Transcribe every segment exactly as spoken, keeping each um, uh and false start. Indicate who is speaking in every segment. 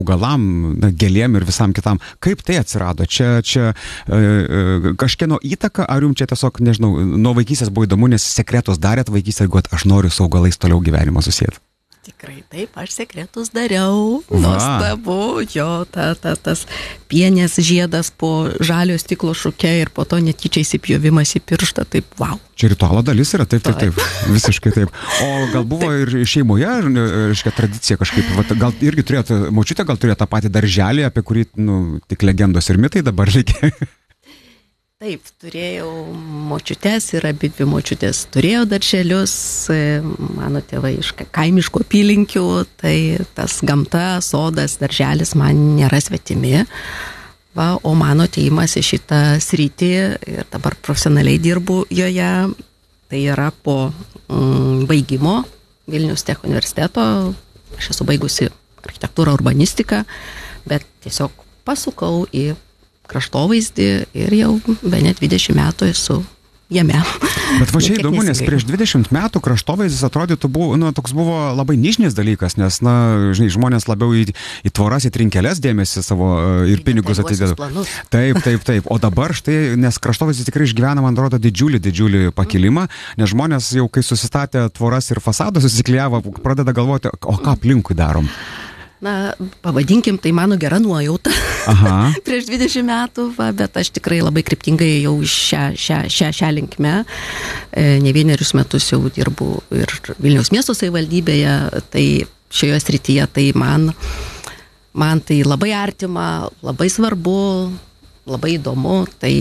Speaker 1: augalam, na, gėlėm ir visam kitam. Kaip tai atsirado? Čia, čia e, e, kažkieno įtaka, ar jums čia tiesiog, nežinau, nuo vaikystės buvo įdomu, nes sekretus darėt vaikystę, jeigu aš noriu su augalais toliau gyvenimą susėti?
Speaker 2: Tikrai taip, aš sekretus dariau, nuostabu, jo, ta, ta, tas pienės žiedas po žalio stiklo šuke ir po to netyčia įsipjovimas į pirštą, taip, wow.
Speaker 1: Čia ritualo dalis yra, taip, taip, taip, visiškai taip. O gal buvo ir šeimoje, reiškia, tradicija kažkaip, va, gal irgi turėtų, močiutė gal turėjo tą patį darželį, apie kurį, nu, tik legendos ir mitai dabar reikia.
Speaker 2: Taip, turėjau močiutės ir abidvi močiutės turėjo darželius, mano tėvai iš kaimiško apylinkių, tai tas gamta, sodas, darželis man nėra svetimi, va, o mano atėjimas į šitą sritį ir dabar profesionaliai dirbu joje, tai yra po mm, baigimo Vilniaus Tech universiteto, aš esu baigusi architektūrą, urbanistiką, bet tiesiog pasukau į kraštovaizdį ir jau bene dvidešimt metų esu jame.
Speaker 1: Bet va čia įdomu, nes prieš dvidešimt metų kraštovaizdis atrodytų, buvo, nu, toks buvo labai nišinis dalykas, nes, na, žinai, žmonės labiau į, į tvoras, į trinkeles dėmesį savo ir pinigus atidėdavo. Taip, taip, taip. O dabar štai, nes kraštovaizdis tikrai išgyvena, man atrodo, didžiulį, didžiulį pakilimą, nes žmonės jau, kai susistatė tvoras ir fasadą susiklijavo, pradeda galvoti, o ką aplinkui darom.
Speaker 2: Na, pavadinkim, tai mano gera nuojauta prieš dvidešimt metų, va, bet aš tikrai labai kryptingai jau šią, šią, šią, šią linkmę. E, ne vienerius metus jau dirbu ir Vilniaus miesto savivaldybėje, tai šioje srityje tai man, man tai labai artima, labai svarbu, labai įdomu, tai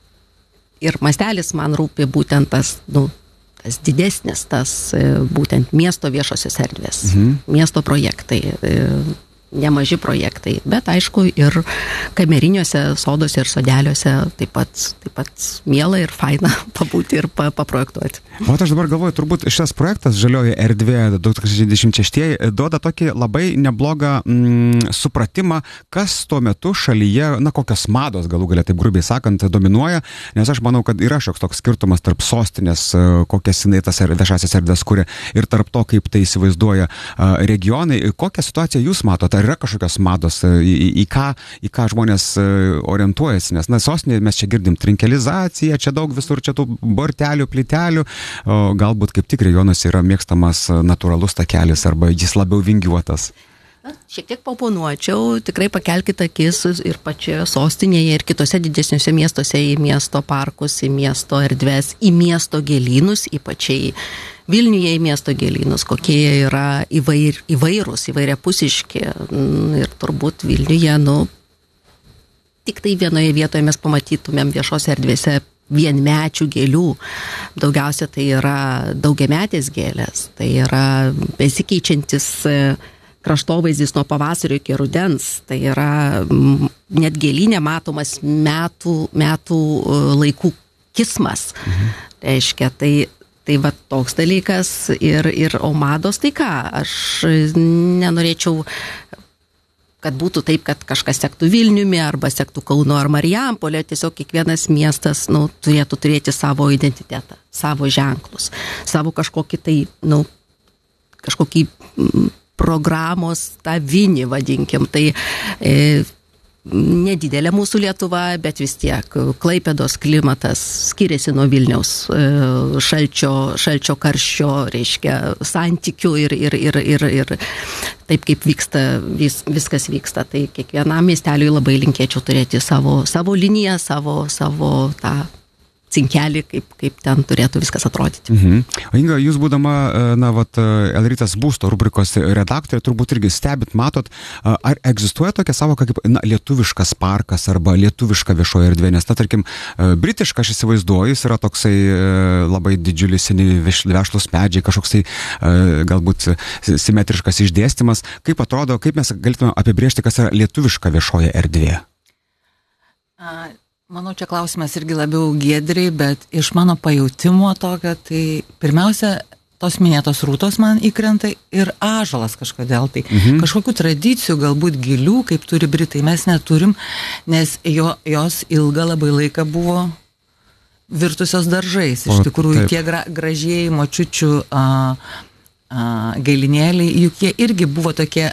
Speaker 2: ir mastelis man rūpi būtent tas, nu, tas didesnis, tas būtent miesto viešosios erdvės, mhm. miesto projektai, nemaži projektai, bet aišku ir kameriniuose soduose ir sodeliuose taip pat, taip pat miela ir faina pabūti ir pa, paprojektuoti.
Speaker 1: O aš dabar galvoju, turbūt šitas projektas Žalioji erdvė du tūkstančiai dvidešimt šeštieji duoda tokį labai neblogą mm, supratimą, kas tuo metu šalyje, na, kokios mados galų galia, taip grubiai sakant, dominuoja, nes aš manau, kad yra šioks toks skirtumas tarp sostinės, kokias jinai tas viešasias erdvės kuria, ir tarp to, kaip tai įsivaizduoja regionai. Kokią situaciją jūs matote? Ar yra kažkokios mados, į, į, ką, į ką žmonės orientuojasi? Nes, na, sostinėje mes čia girdim trinkelizaciją, čia daug visur, čia tų bortelių, plytelių, o galbūt kaip tik regionuose yra mėgstamas natūralus takelis arba jis labiau vingiuotas.
Speaker 2: Na, šiek tiek paponuočiau, tikrai pakelkite akis ir pačioje sostinėje ir kitose didesniuose miestuose į miesto parkus, į miesto erdves, į miesto gėlynus, ypačiai Vilniuje į miesto gėlynus, kokie jie yra įvair, įvairūs, įvairiapusiški. Ir turbūt Vilniuje, nu, tik tai vienoje vietoje mes pamatytumėm viešose erdvėse vienmečių gėlių. Daugiausia tai yra daugiametės gėlės, tai yra besikeičiantis kraštovaizdis nuo pavasario iki rudens, tai yra net gėlynė matomas metų, metų laikų kismas. Mhm. Reiškia, tai Tai va toks dalykas ir, ir o mados tai ką, aš nenorėčiau, kad būtų taip, kad kažkas sektų Vilniumi arba sektų Kauno ar Marijampolė, tiesiog kiekvienas miestas, nu, turėtų turėti savo identitetą, savo ženklus, savo kažkokį tai, nu, kažkokį programos tą vinį, vadinkim, tai e, nedidelė mūsų Lietuva, bet vis tiek Klaipėdos klimatas skiriasi nuo Vilniaus šalčio, šalčio karščio, reiškia, santykių ir, ir, ir, ir, ir taip kaip vyksta, vis, viskas vyksta. Tai kiekvienam miesteliui labai linkėčiau turėti savo, savo liniją, savo, savo tą cinkelį, kaip, kaip ten turėtų viskas atrodyti.
Speaker 1: Mhm. O Inga, jūs būdama, na, vat, L rytas būsto rubrikos redaktorė, turbūt irgi stebit, matot, ar egzistuoja tokia savoka kaip, na, lietuviškas parkas arba lietuviška viešoji erdvė, nes, na, tarkim, britiška, aš įsivaizduoju, jis yra toksai labai didžiulis, seni vešlus medžiai, kažkoksai galbūt simetriškas išdėstymas. Kaip atrodo, kaip mes galėtume apibrėžti, kas yra lietuviška viešoji erdvė?
Speaker 3: A... Manau, čia klausimas irgi labiau Giedriai, bet iš mano pajautimo tokio, tai pirmiausia, tos minėtos rūtos man įkrenta ir ąžuolas kažkodėl. Tai mhm. kažkokių tradicijų, galbūt gilių, kaip turi Britai, mes neturim, nes jo, jos ilgą labai laiką buvo virtusios daržais. Iš o, tikrųjų, taip. Tie gra, gražieji močiučių a, a, gėlinėliai, juk jie irgi buvo tokie ap,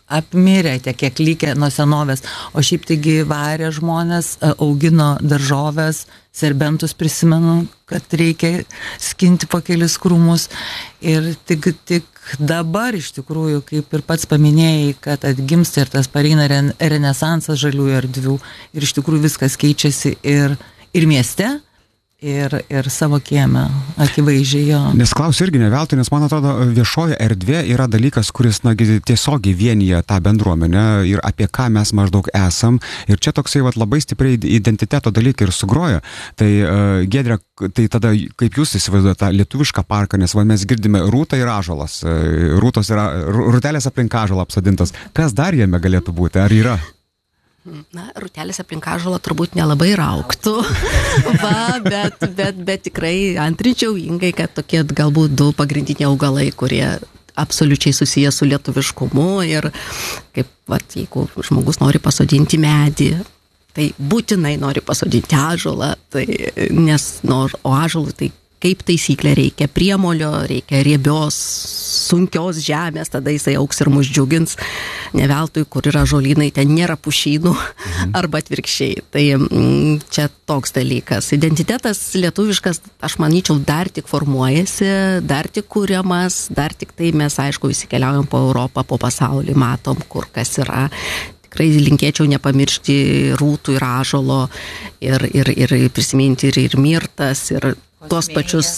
Speaker 3: apmirę, tiek kiek lygia nuo senovės, o šiaip taigi varė žmonės, augino daržovės, serbentus prisimenu, kad reikia skinti po kelis krūmus ir tik, tik dabar iš tikrųjų, kaip ir pats paminėjai, kad atgimsta ir tas pareina renesansas žaliųjų erdvių ir iš tikrųjų viskas keičiasi ir, ir mieste, Ir, ir savo kieme, akivaizdžiai jo.
Speaker 1: Nes klausiu irgi ne veltui, nes man atrodo, viešoji erdvė yra dalykas, kuris na, tiesiogiai vienyje tą bendruomenę ir apie ką mes maždaug esam. Ir čia toksai vat, labai stipriai identiteto dalykai ir sugroja. Tai uh, Giedre, tai tada kaip jūs įsivaizduojate tą lietuvišką parką, nes va, mes girdime Rūta ir ąžuolas. Rūtos yra, Rūtelės aplink ąžuolą apsodintas. Kas dar jame galėtų būti? Ar yra?
Speaker 2: Na, rūtelės aplink ąžuolą turbūt nelabai rauktų, va, bet, bet, bet tikrai antrinčiau Ingai, kad tokie galbūt du pagrindiniai augalai, kurie absoliučiai susiję su lietuviškumu ir kaip, va, jeigu žmogus nori pasodinti medį, tai būtinai nori pasodinti ąžuolą, tai, nes, nu, o ąžuolų tai kaip taisyklė reikia priemolio, reikia riebios, sunkios žemės, tada jisai auks ir mus džiugins. Ne veltui, kur yra žolynai, ten nėra pušynų mhm. arba atvirkščiai. Tai m, čia toks dalykas. Identitetas lietuviškas, aš manyčiau, dar tik formuojasi, dar tik kuriamas, dar tik tai mes, aišku, visi keliaujam po Europą, po pasaulį, matom, kur kas yra. Tikrai linkėčiau nepamiršti rūtų ir ąžuolo ir, ir, ir prisiminti ir, ir mirtas, ir Kosmėjas. Tuos pačius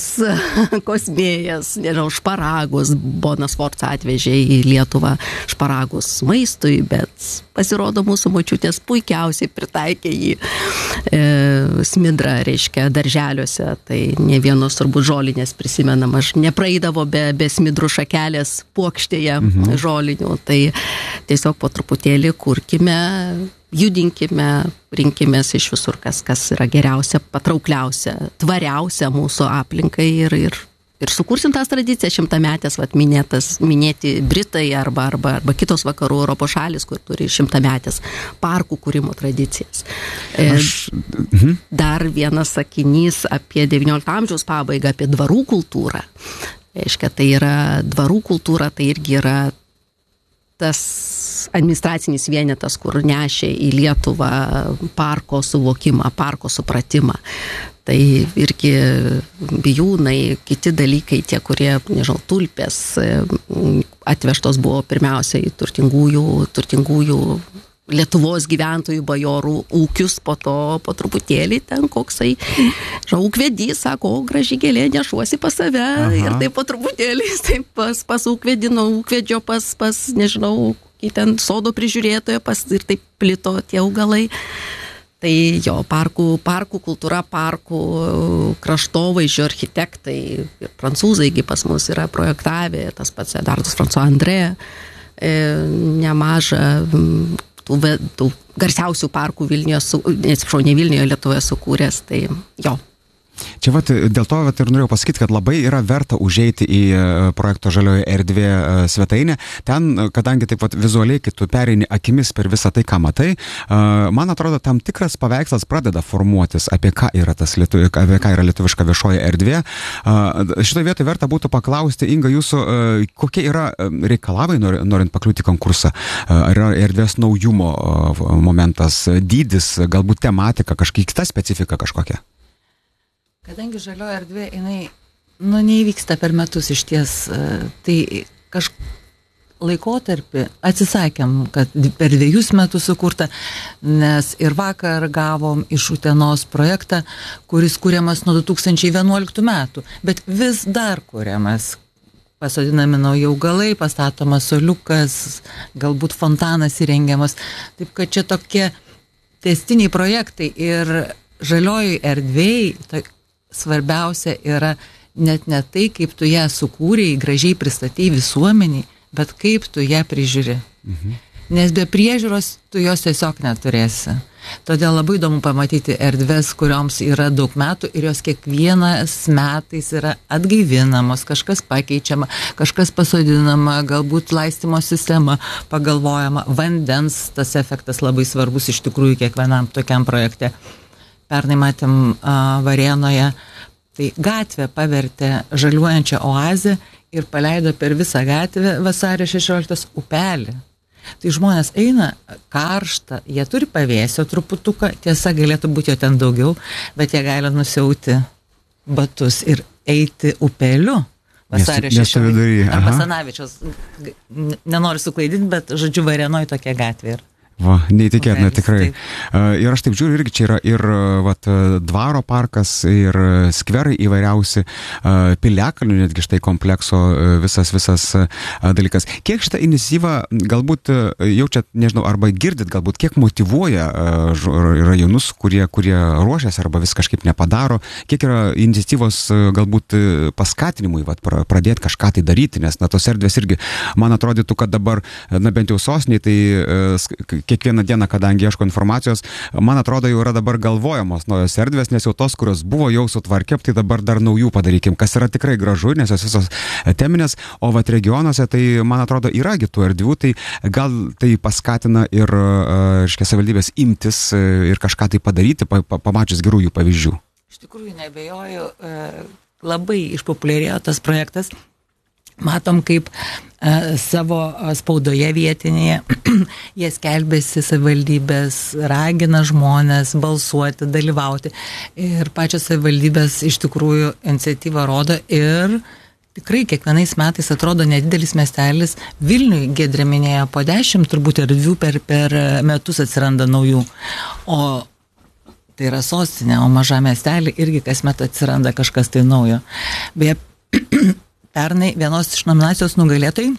Speaker 2: kosmėjas, nežinau, šparagus. Bona Sforca atvežė į Lietuvą šparagus maistui, bet pasirodo mūsų močiutės puikiausiai pritaikė jį e, smidrą, reiškia, darželiuose. Tai ne vienos turbūt žolinės prisimenam, aš nepraeidavo be, be smidrų šakelės puokštėje mhm. žolinių. Tai tiesiog po truputėlį kurkime, judinkime, rinkimės iš visur, kas, kas yra geriausia, patraukliausia, tvariausia mūsų aplinkai ir, ir, ir sukursim tas tradicijas šimtametės, vat, minėtas, minėti Britai arba, arba, arba kitos vakarų Europos šalis, kur turi šimtametės parkų kūrimo tradicijas. Aš... Mhm. Dar vienas sakinys apie devyniolikto amžiaus pabaigą, apie dvarų kultūrą. Reiškia, tai yra dvarų kultūra, tai irgi yra tas administracinis vienetas, kur nešė į Lietuvą parko suvokimą, parko supratimą. Tai irgi bijūnai, kiti dalykai, tie, kurie, nežinau, tulpės atvežtos buvo pirmiausiai turtingųjų, turtingųjų Lietuvos gyventojų bajorų ūkius, po to po truputėlį ten koksai ūkvedys, sako, o graži gėlė nešuosi pas save. Aha. Ir taip po truputėlį taip pas, pas ūkvedino, ūkvedžio pas, pas, nežinau, ten sodo prižiūrėtojo, pas ir taip plito tie augalai. Tai jo, parkų, parkų kultūra, parkų kraštovaizdžio architektai, ir prancūzaigi pas mus yra projektavę, tas pats Edardas François André, e, nemaža tų, tų garsiausių parkų Vilniuje, su, neatsiprašau, ne Vilniuje, Lietuvoje sukūręs, tai jo.
Speaker 1: Čia vat, dėl to vat, ir norėjau pasakyti, kad labai yra verta užeiti į projekto Žalioji erdvė svetainę. Ten, kadangi taip vat, vizualiai, kai tu pereini akimis per visą tai, ką matai, man atrodo, tam tikras paveikslas pradeda formuotis, apie ką yra, tas lietuvi, apie ką yra lietuviška viešoji erdvė. Šitoje vietoje verta būtų paklausti, Inga, jūsų, kokie yra reikalavimai, norint pakliūti konkursą? Ar yra erdvės naujumo momentas, dydis, galbūt tematika, kažkokia kita specifika kažkokia?
Speaker 3: Kadangi žalioji erdvė, jinai, nu, neįvyksta per metus iš ties, tai kažk laikotarpį atsisakėm, kad per dviejus metus sukurta, nes ir vakar gavom iš Utenos projektą, kuris kuriamas nuo du tūkstančiai vienuoliktų metų, bet vis dar kuriamas. Pasodinami nauji augalai, pastatomas soliukas, galbūt fontanas įrengiamas. Taip, kad čia tokie tęstiniai projektai ir žaliojoj erdvėj, tai svarbiausia yra net ne tai, kaip tu ją sukūrei, gražiai pristatei visuomeniai, bet kaip tu ją prižiūri. Mhm. Nes be priežiūros tu jos tiesiog neturėsi. Todėl labai įdomu pamatyti erdves, kurioms yra daug metų ir jos kiekvienas metais yra atgaivinamos, kažkas pakeičiama, kažkas pasodinama, galbūt laistymo sistema pagalvojama, vandens tas efektas labai svarbus iš tikrųjų kiekvienam tokiam projekte. Pernai matėm uh, Varėnoje, tai gatvę pavertė žaliuojančią oazę ir paleido per visą gatvę vasario šešioliktos upelį. Tai žmonės eina karštą, jie turi pavėsio truputuką, tiesa galėtų būti jo ten daugiau, bet jie gali nusiauti batus ir eiti upeliu. Vasario šešioliktą. Arba Sanavičiaus, nenoriu suklaidinti, bet žodžiu Varėnoj tokia gatvė yra.
Speaker 1: Va, neįtikėtina tikrai. Taip. Ir aš taip žiūriu, irgi čia yra ir vat, dvaro parkas, ir skverai įvairiausi, piliakalnių netgi štai komplekso visas, visas dalykas. Kiek šitą iniciatyvą galbūt jaučiat, nežinau, arba girdit galbūt, kiek motyvuoja rajonus, kurie, kurie ruošiasi arba vis kažkaip nepadaro, kiek yra iniciatyvos galbūt paskatinimui vat, pradėti kažką tai daryti, nes na, tos erdvės irgi, man atrodytų, kad dabar, na bent jau sostinėje, tai kiekvieną dieną, kadangi ieško informacijos, man atrodo, jau yra dabar galvojamos naujos erdvės, nes jau tos, kurios buvo jau sutvarkė, tai dabar dar naujų padarykim, kas yra tikrai gražu, nes jos visos teminės, o vat regionuose, tai man atrodo, yra tų erdvių, tai gal tai paskatina ir, reiškia, savivaldybės imtis ir kažką tai padaryti, pamačius gerųjų pavyzdžių.
Speaker 3: Iš tikrųjų, nebejoju, labai išpopuliarėjo tas projektas. Matom, kaip e, savo spaudoje vietinėje jie skelbėsi savivaldybės, ragina žmonės balsuoti, dalyvauti. Ir pačios savivaldybės iš tikrųjų iniciatyvą rodo ir tikrai kiekvienais metais atrodo nedidelis miestelis. Vilniui Giedrė minėjo po dešimt turbūt erdvių per, per metus atsiranda naujų. O tai yra sostinė, o maža miestelį irgi kasmet atsiranda kažkas tai naujo. Beje, pernai vienos iš nominacijos nugalėtojai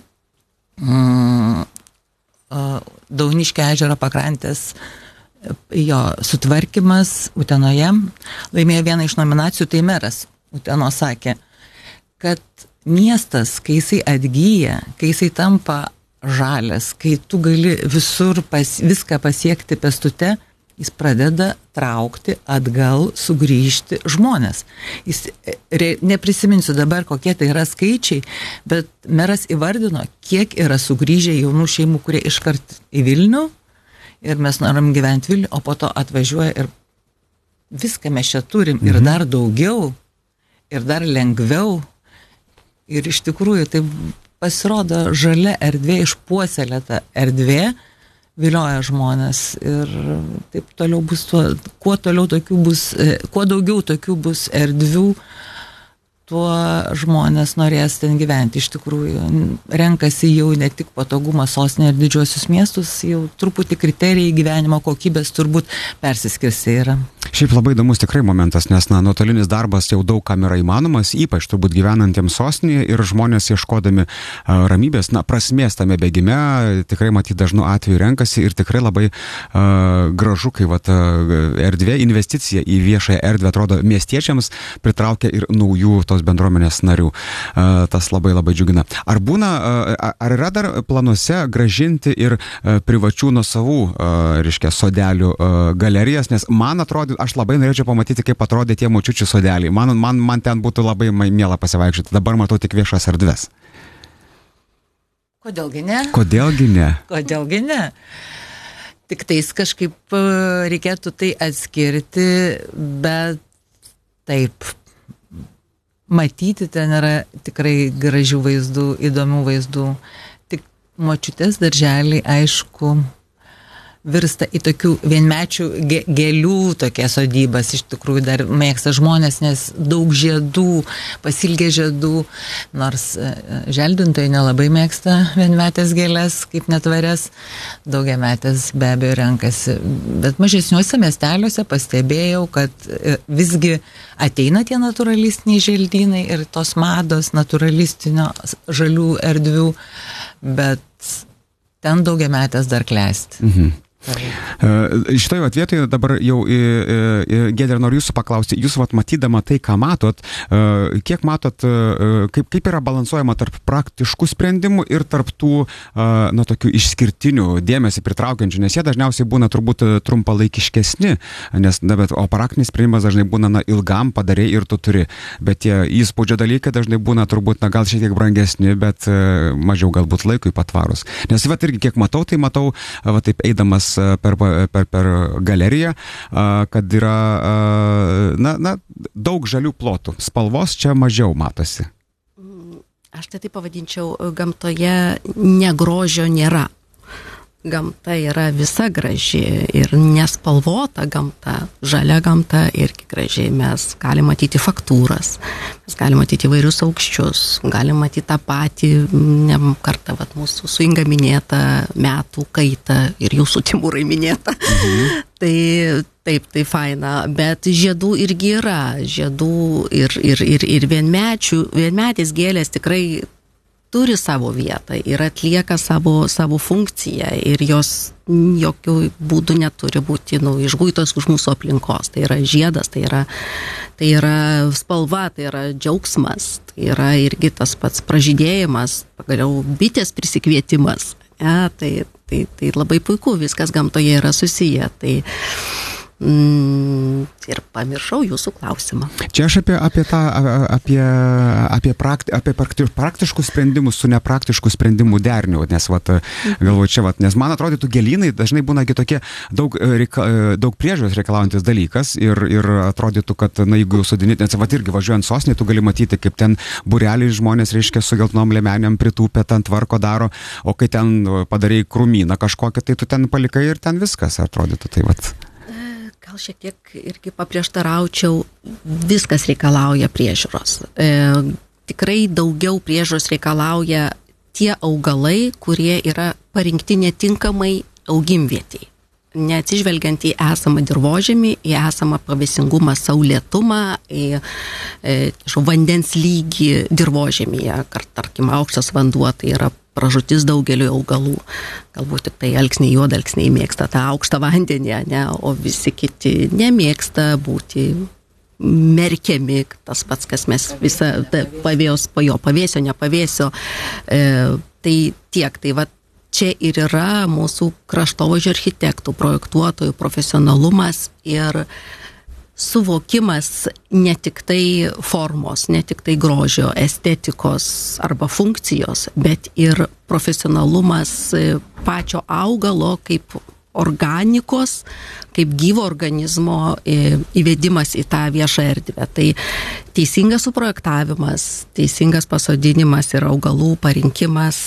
Speaker 3: mm, Dauniškio ežero pakrantės jo sutvarkymas Utenoje laimėjo vieną iš nominacijų, tai meras Utenos sakė, kad miestas, kai jisai atgyja, kai jisai tampa žalias, kai tu gali visur pas, viską pasiekti pėstute, jis pradeda traukti atgal, sugrįžti žmonės. Jis, re, neprisiminsiu dabar, kokie tai yra skaičiai, bet meras įvardino, kiek yra sugrįžę jaunų šeimų, kurie iškart į Vilnių ir mes norim gyventi Vilnių, o po to atvažiuoja ir viską mes čia turim ir dar daugiau, ir dar lengviau. Ir iš tikrųjų tai pasirodo žalia erdvė, išpuoselėta erdvė, vilioja žmonės ir taip toliau bus, tuo, kuo toliau tokių bus, kuo daugiau tokių bus erdvių, tuo žmonės norės ten gyventi. Iš tikrųjų, renkasi jau ne tik patogumą sostinę ir didžiuosius miestus, jau truputį kriterijai gyvenimo kokybės turbūt persiskirsti yra.
Speaker 1: Šiaip labai įdomus tikrai momentas, nes na, nuotolinis darbas jau daug kam yra įmanomas, ypač turbūt gyvenantiems sostinėje ir žmonės ieškodami uh, ramybės, na, prasmės tame bėgime, tikrai matyti dažnu atveju renkasi ir tikrai labai uh, gražu, kai vat, uh, erdvė, investicija į viešąją erdvę atrodo miestiečiams pritraukia ir naujų tos bendruomenės narių. Uh, tas labai labai džiugina. Ar būna, uh, ar yra dar planuose gražinti ir uh, privačių nuosavų, uh, reiškia, sodelių uh, galerijas, nes man atrodo, aš labai norėčiau pamatyti, kaip atrodė tie močiučių sodeliai. Man, man, man ten būtų labai miela pasivaikščioti. Dabar matau tik viešas erdves.
Speaker 3: Kodėlgi ne?
Speaker 1: Kodėlgi ne?
Speaker 3: Kodėlgi ne? Tik tais kažkaip reikėtų tai atskirti, bet taip, matyti ten yra tikrai gražių vaizdų, įdomių vaizdų. Tik močiutės darželiai, aišku, virsta į tokių vienmečių gėlių tokie sodybas, iš tikrųjų dar mėgsta žmonės, nes daug žiedų, pasilgė žiedų, nors želdintojai nelabai mėgsta vienmetės gėlės, kaip netvarės, daugiametės be abejo renkasi. Bet mažesniuose miesteliuose pastebėjau, kad visgi ateina tie naturalistiniai želdynai ir tos mados natūralistinio žalių erdvių, bet ten daugiametės dar klesti. Mhm.
Speaker 1: Šitoje vietoje dabar jau Giedrė, noriu jūsų paklausti, jūs vat, matydama tai, ką matot, kiek matot, kaip, kaip yra balansuojama tarp praktiškų sprendimų ir tarp tų, na, tokių išskirtinių dėmesį pritraukiančių, nes jie dažniausiai būna turbūt trumpalaikiškesni, nes, na, bet, o praktinis sprendimas dažnai būna, na, ilgam padarė ir tu turi, bet tie įspūdžio dalykai dažnai būna turbūt, na, gal šiek tiek brangesni, bet mažiau galbūt laikui patvarus. Nes, va, irgi kiek matau, tai matau, va, taip eidamas Per, per, per galeriją, kad yra na, na, daug žalių plotų. Spalvos čia mažiau matosi.
Speaker 2: Aš tai taip pavadinčiau, gamtoje negrožio nėra. gamta yra visa graži ir nespalvota gamta, žalia gamta irgi graži. Mes galime matyti faktūras, mes galime matyti įvairius aukščius, galime matyti tą patį, ne kartą vat, mūsų su Inga minėta metų kaitą ir jūsų Timūrai minėta. Mhm. Tai taip, tai faina, bet žiedų irgi yra, žiedų ir, ir, ir, ir vienmečių, vienmetės gėlės tikrai turi savo vietą ir atlieka savo, savo funkciją ir jos jokių būdų neturi būti nu, išguitos už mūsų aplinkos. Tai yra žiedas, tai yra, tai yra spalva, tai yra džiaugsmas, tai yra irgi tas pats pražydėjimas, pagaliau bitės prisikvietimas. Ja, tai, tai, tai labai puiku, viskas gamtoje yra susiję. Tai Mm, ir pamiršau jūsų klausimą.
Speaker 1: Čia aš apie, apie tą, apie, apie, prakti, apie praktiškus sprendimus su nepraktiškų sprendimų deriniu, nes, vat, galvoju, čia, vat, nes man atrodytų gėlynai dažnai būna tokie daug, reika, daug priežiūros reikalaujantis dalykas ir, ir atrodytų, kad, na, jeigu jau sodinėti, nes, vat, irgi važiuojant Sostinį, tu gali matyti, kaip ten būreliai žmonės, reiškia, su geltonom liemenėm pritūpę, ten tvarko daro, o kai ten padarai krūmyną kažkokią, tai tu ten palikai ir ten viskas, atrodytų, tai vat.
Speaker 2: Gal šiek tiek irgi paprieštaraučiau, viskas reikalauja priežiūros. E, tikrai daugiau priežiūros reikalauja tie augalai, kurie yra parinkti netinkamai augimvietei. Neatsižvelgiant į esamą dirvožemį, į esamą pavėsingumą, saulėtumą, į e, vandens lygį dirvožemyje, kad, tarkim, aukštas vanduo tai yra pražūtis daugeliu augalų. Galbūt tik tai alksniai, juodalksniai mėgsta tą aukštą vandenį, ne, o visi kiti nemėgsta būti merkiami, tas pats, kas mes visą pavėjos, po jo pavėsio, nepavėsio. E, tai tiek, tai va, čia ir yra mūsų kraštovaizdžio architektų, projektuotojų profesionalumas ir suvokimas ne tik tai formos, ne tik tai grožio, estetikos arba funkcijos, bet ir profesionalumas pačio augalo kaip organikos, kaip gyvo organizmo įvedimas į tą viešą erdvę. Tai teisingas suprojektavimas, teisingas pasodinimas ir augalų parinkimas,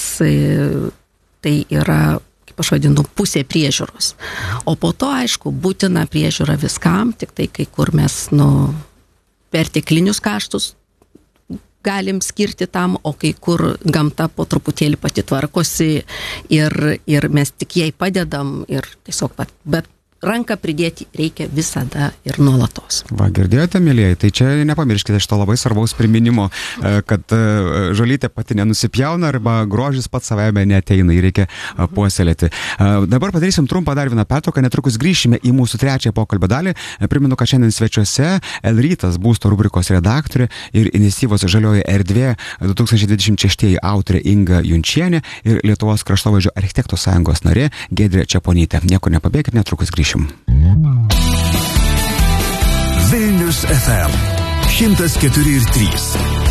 Speaker 2: tai yra, kaip aš vadinu, pusė priežiūros. O po to, aišku, būtina priežiūra viskam, tik tai kai kur mes, nu, perteklinius kaštus galim skirti tam, o kai kur gamta po truputėlį pati tvarkosi ir, ir mes tik jai padedam ir tiesiog, bet, bet ranką pridėti reikia visada ir nuolatos.
Speaker 1: Va, girdėjote, mėlyjei, tai čia nepamirškite šito labai svarbaus priminimo, kad žolytė pati nenusipjauna arba grožis pats savame neateina, jį reikia puoselėti. Dabar padarysim trumpą dar vieną pertrauką, netrukus grįšime į mūsų trečiąją pokalbio dalį. Primenu, kad šiandien svečiuose L-rytas būsto rubrikos redaktorė ir iniciatyvos Žalioji erdvė du tūkstančiai dvidešimt šeštieji autorė Inga Junčienė ir Lietuvos kraštovaizdžio architektų sąjungos narė Giedrė Čeponytė. Niekur nepabėkit, netrukus grįšim.
Speaker 4: Vilnius F M šimtas keturi ir trys.